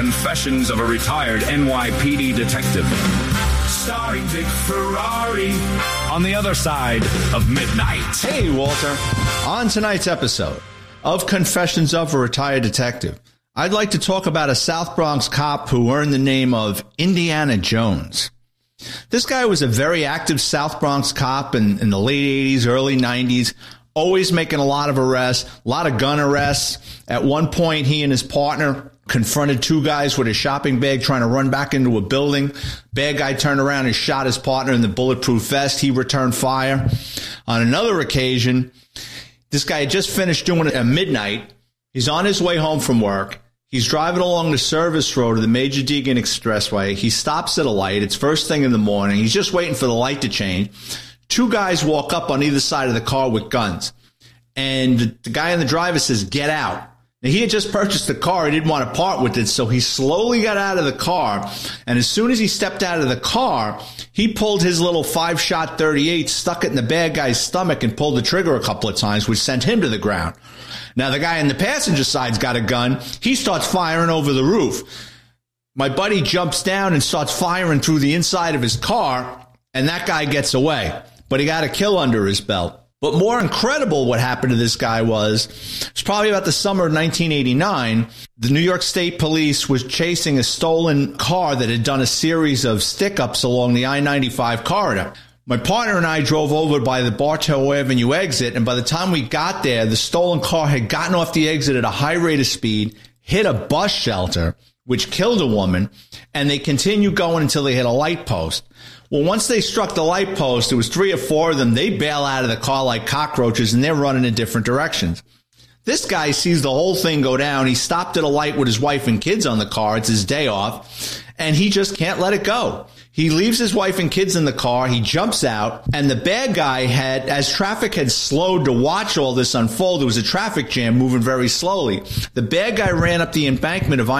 Confessions of a Retired NYPD Detective. Starring Vic Ferrari on the other side of midnight. Hey, Walter. On tonight's episode of Confessions of a Retired Detective, I'd like to talk about a South Bronx cop who earned the name of Indiana Jones. This guy was a very active South Bronx cop in the late 80s, early 90s, always making a lot of arrests, a lot of gun arrests. At one point, he and his partner confronted two guys with a shopping bag trying to run back into a building. Bad guy turned around and shot his partner in the bulletproof vest. He returned fire. On another occasion, this guy had just finished doing it at midnight. He's on his way home from work. He's driving along the service road of the Major Deegan Expressway. He stops at a light. It's first thing in the morning. He's just waiting for the light to change. Two guys walk up on either side of the car with guns. And the guy in the driver says, "Get out." Now, he had just purchased the car. He didn't want to part with it, so he slowly got out of the car. And as soon as he stepped out of the car, he pulled his little 5-shot .38, stuck it in the bad guy's stomach, and pulled the trigger a couple of times, which sent him to the ground. Now, the guy in the passenger side's got a gun. He starts firing over the roof. My buddy jumps down and starts firing through the inside of his car, and that guy gets away. But he got a kill under his belt. But more incredible what happened to this guy was, it's probably about the summer of 1989, the New York State Police was chasing a stolen car that had done a series of stick-ups along the I-95 corridor. My partner and I drove over by the Bartow Avenue exit, and by the time we got there, the stolen car had gotten off the exit at a high rate of speed, hit a bus shelter, which killed a woman, and they continued going until they hit a light post. Well, once they struck the light post, there was 3 or 4 of them. They bail out of the car like cockroaches, and they're running in different directions. This guy sees the whole thing go down. He stopped at a light with his wife and kids on the car. It's his day off, and he just can't let it go. He leaves his wife and kids in the car. He jumps out, and the bad guy had, as traffic had slowed to watch all this unfold, there was a traffic jam moving very slowly. The bad guy ran up the embankment of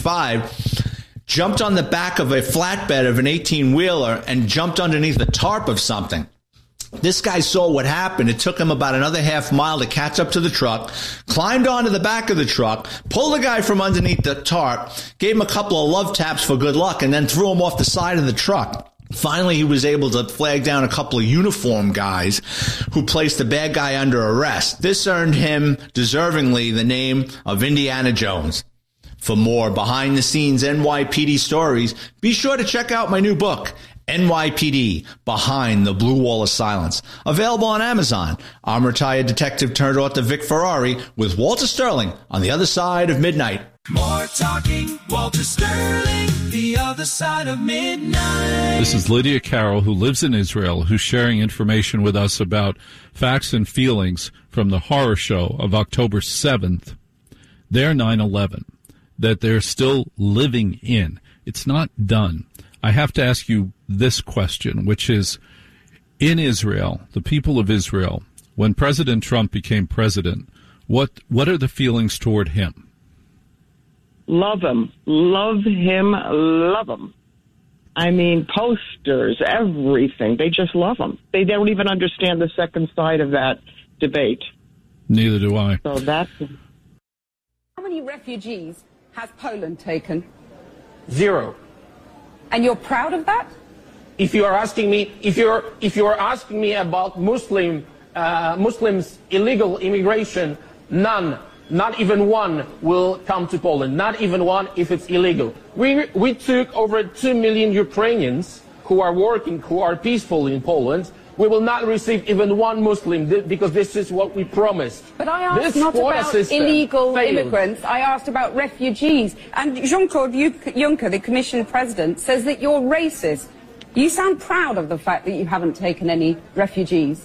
I-95, jumped on the back of a flatbed of an 18-wheeler, and jumped underneath the tarp of something. This guy saw what happened. It took him about another half mile to catch up to the truck, climbed onto the back of the truck, pulled the guy from underneath the tarp, gave him a couple of love taps for good luck, and then threw him off the side of the truck. Finally, he was able to flag down a couple of uniformed guys who placed the bad guy under arrest. This earned him, deservingly, the name of Indiana Jones. For more behind-the-scenes NYPD stories, be sure to check out my new book, NYPD, Behind the Blue Wall of Silence. Available on Amazon. I'm retired detective turned author Vic Ferrari with Walter Sterling on the other side of midnight. More talking, Walter Sterling, the other side of midnight. This is Lydia Carroll, who lives in Israel, who's sharing information with us about facts and feelings from the horror show of October 7th, their 9/11, that they're still living in. It's not done. I have to ask you this question, which is, in Israel, the people of Israel, when President Trump became president, what are the feelings toward him? Love him. Love him. Love him. I mean, posters, everything. They just love him. They don't even understand the second side of that debate. Neither do I. So that's... How many refugees has Poland taken? 0. And you're proud of that? If you are asking me about Muslims illegal immigration, none, not even one will come to Poland. Not even one if it's illegal. We took over 2 million Ukrainians who are working, who are peaceful in Poland. We will not receive even one Muslim because this is what we promised. But I asked not about illegal immigrants. I asked about refugees. And Jean-Claude Juncker, the Commission President, says that you're racist. You sound proud of the fact that you haven't taken any refugees.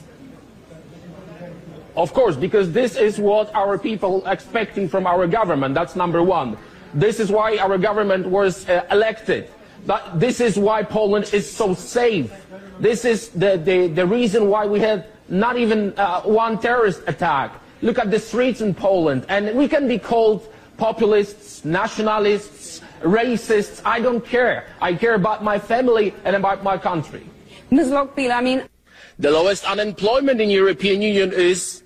Of course, because this is what our people are expecting from our government. That's number one. This is why our government was elected. This is why Poland is so safe. This is the reason why we had not even one terrorist attack. Look at the streets in Poland, and we can be called populists, nationalists, racists. I don't care. I care about my family and about my country. Ms. Lockbeal, I mean... The lowest unemployment in European Union is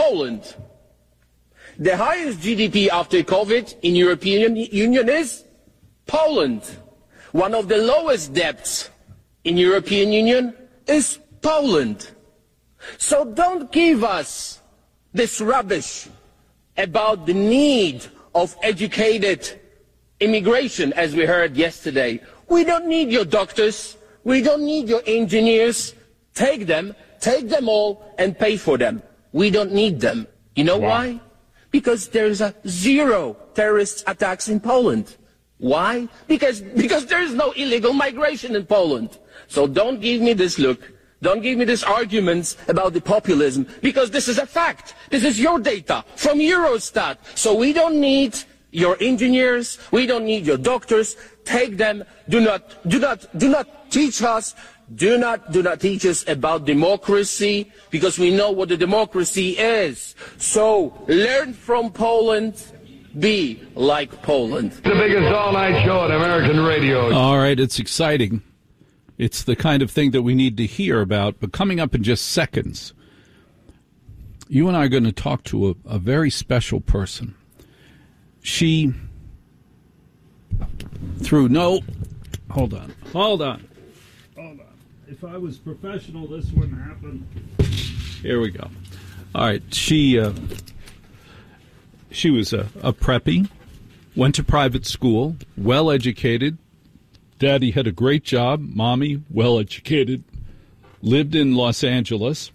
Poland. The highest GDP after COVID in European Union is Poland. One of the lowest debts in European Union is Poland. So don't give us this rubbish about the need of educated immigration, as we heard yesterday. We don't need your doctors. We don't need your engineers. Take them all, and pay for them. We don't need them. You know why? Because there's zero terrorist attacks in Poland. Why? Because there is no illegal migration in Poland. So don't give me this look. Don't give me these arguments about the populism, because this is a fact. This is your data from Eurostat. So we don't need your engineers. We don't need your doctors. Take them. Do not teach us. Do not teach us about democracy, because we know what the democracy is. So learn from Poland. Be like Poland. The biggest all-night show on American radio. All right, it's exciting. It's the kind of thing that we need to hear about. But coming up in just seconds, you and I are going to talk to a very special person. She, hold on. If I was professional, this wouldn't happen. Here we go. All right, she was a preppy, went to private school, well-educated. Daddy had a great job. Mommy, well-educated, lived in Los Angeles.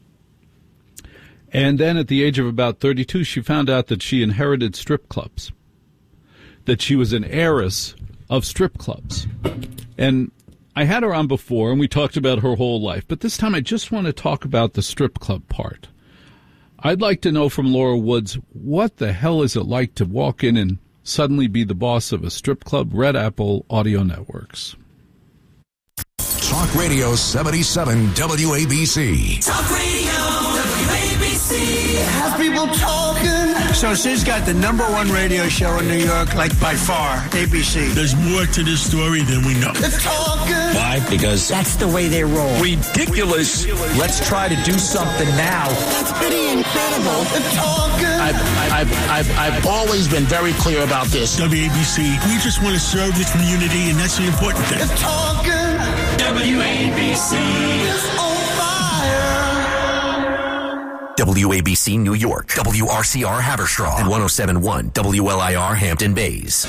And then at the age of about 32, she found out that she inherited strip clubs, that she was an heiress of strip clubs. And I had her on before, and we talked about her whole life. But this time I just want to talk about the strip club part. I'd like to know from Laura Woods, what the hell is it like to walk in and suddenly be the boss of a strip club? Red Apple Audio Networks. Talk Radio 77 WABC. Talk Radio WABC. Have people talking. So Sid's got the #1 radio show in New York, like by far, ABC. There's more to this story than we know. They're talking. Why? Because that's the way they roll. Ridiculous. Let's try to do something now. That's pretty incredible. They're talking. I've always been very clear about this. WABC, we just want to serve the community, and that's the important thing. They're talking. WABC is on fire. WABC New York, WRCR Haverstraw, and 107.1 WLIR Hampton Bays.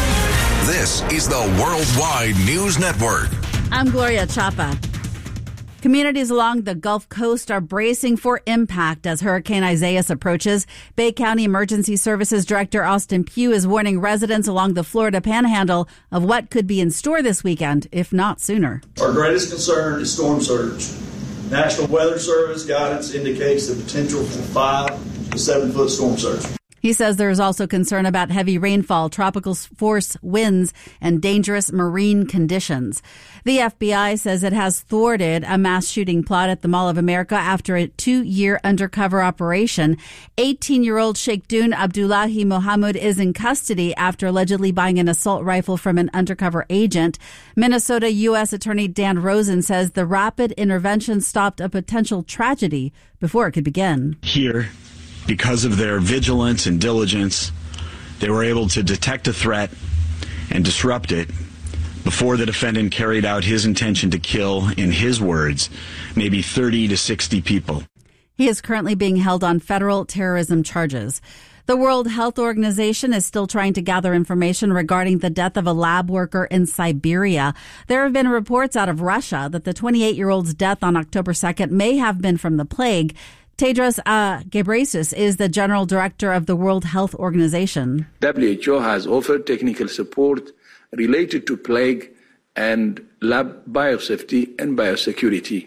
This is the Worldwide News Network. I'm Gloria Chapa. Communities along the Gulf Coast are bracing for impact as Hurricane Isaias approaches. Bay County Emergency Services Director Austin Pugh is warning residents along the Florida Panhandle of what could be in store this weekend, if not sooner. Our greatest concern is storm surge. National Weather Service guidance indicates the potential for 5 to 7 foot storm surge. He says there is also concern about heavy rainfall, tropical force winds, and dangerous marine conditions. The FBI says it has thwarted a mass shooting plot at the Mall of America after a 2-year undercover operation. 18-year-old Sheikhdun Abdullahi Mohammed is in custody after allegedly buying an assault rifle from an undercover agent. Minnesota U.S. Attorney Dan Rosen says the rapid intervention stopped a potential tragedy before it could begin. Here, because of their vigilance and diligence, they were able to detect a threat and disrupt it before the defendant carried out his intention to kill, in his words, maybe 30 to 60 people. He is currently being held on federal terrorism charges. The World Health Organization is still trying to gather information regarding the death of a lab worker in Siberia. There have been reports out of Russia that the 28-year-old's death on October 2nd may have been from the plague. Tedros Ghebreyesus is the general director of the World Health Organization. WHO has offered technical support related to plague and lab biosafety and biosecurity.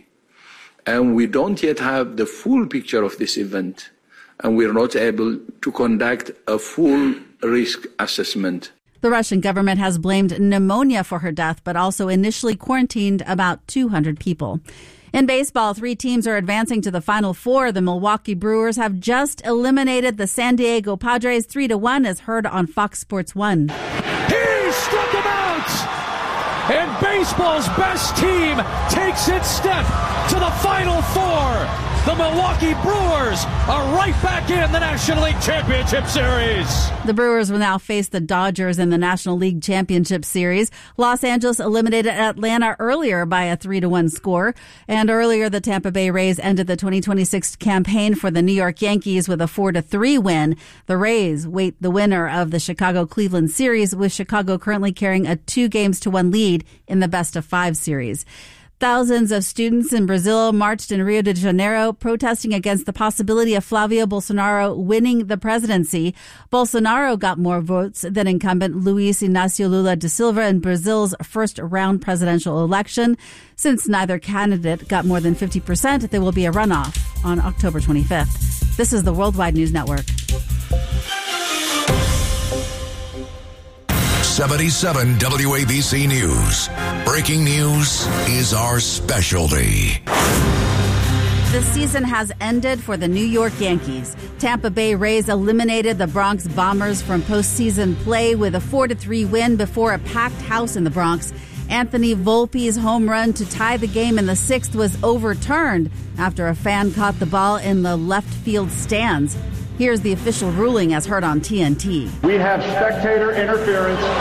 And we don't yet have the full picture of this event, and we're not able to conduct a full risk assessment. The Russian government has blamed pneumonia for her death, but also initially quarantined about 200 people. In baseball, 3 teams are advancing to the Final Four. The Milwaukee Brewers have just eliminated the San Diego Padres 3-1, as heard on Fox Sports 1. He struck him out! And baseball's best team takes its step to the Final Four. The Milwaukee Brewers are right back in the National League Championship Series. The Brewers will now face the Dodgers in the National League Championship Series. Los Angeles eliminated Atlanta earlier by a 3-1 score. And earlier, the Tampa Bay Rays ended the 2026 campaign for the New York Yankees with a 4-3 win. The Rays wait the winner of the Chicago-Cleveland series, with Chicago currently carrying a 2-1 lead in the best-of-5 series. Thousands of students in Brazil marched in Rio de Janeiro protesting against the possibility of Flavio Bolsonaro winning the presidency. Bolsonaro got more votes than incumbent Luiz Inácio Lula da Silva in Brazil's first-round presidential election. Since neither candidate got more than 50%, there will be a runoff on October 25th. This is the Worldwide News Network. 77 WABC News. Breaking news is our specialty. The season has ended for the New York Yankees. Tampa Bay Rays eliminated the Bronx Bombers from postseason play with a 4-3 win before a packed house in the Bronx. Anthony Volpe's home run to tie the game in the 6th was overturned after a fan caught the ball in the left field stands. Here's the official ruling as heard on TNT. We have spectator interference. In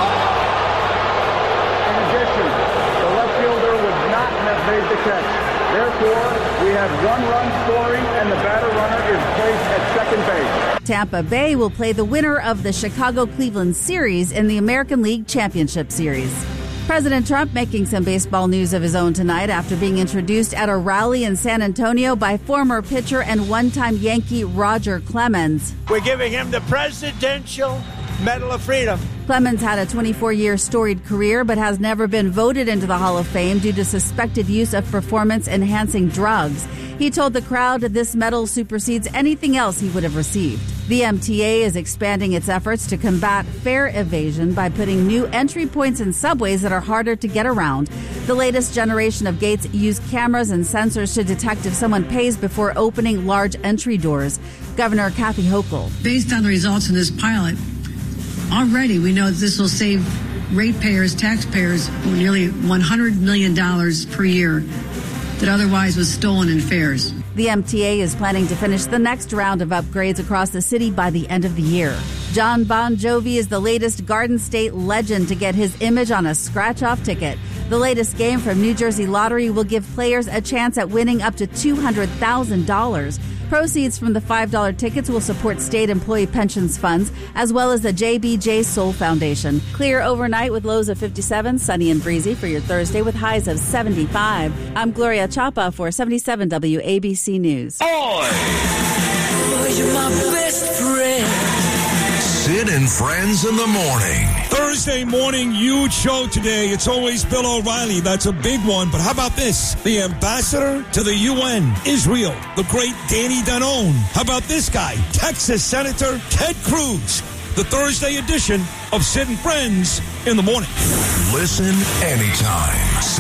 addition, the left fielder would not have made the catch. Therefore, we have one run scoring and the batter runner is placed at second base. Tampa Bay will play the winner of the Chicago-Cleveland series in the American League Championship Series. President Trump making some baseball news of his own tonight after being introduced at a rally in San Antonio by former pitcher and one-time Yankee Roger Clemens. We're giving him the Presidential Medal of Freedom. Clemens had a 24-year storied career but has never been voted into the Hall of Fame due to suspected use of performance-enhancing drugs. He told the crowd this medal supersedes anything else he would have received. The MTA is expanding its efforts to combat fare evasion by putting new entry points in subways that are harder to get around. The latest generation of gates use cameras and sensors to detect if someone pays before opening large entry doors. Governor Kathy Hochul. Based on the results in this pilot, already we know that this will save ratepayers, taxpayers, nearly $100 million per year that otherwise was stolen in fares. The MTA is planning to finish the next round of upgrades across the city by the end of the year. John Bon Jovi is the latest Garden State legend to get his image on a scratch-off ticket. The latest game from New Jersey Lottery will give players a chance at winning up to $200,000. Proceeds from the $5 tickets will support state employee pensions funds, as well as the JBJ Soul Foundation. Clear overnight with lows of 57, sunny and breezy for your Thursday with highs of 75. I'm Gloria Chapa for 77 WABC News. Oh, you're my best friend. Sid and Friends in the morning. Thursday morning, huge show today. It's always Bill O'Reilly. That's a big one. But how about this? The ambassador to the UN, Israel, the great Danny Danone. How about this guy? Texas Senator Ted Cruz. The Thursday edition of Sid and Friends in the morning. Listen anytime.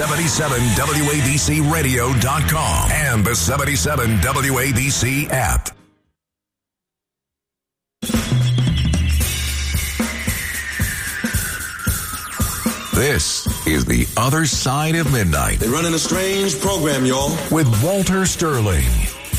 77WABCRadio.com and the 77 WABC app. This is The Other Side of Midnight. They're running a strange program, y'all. With Walter Sterling.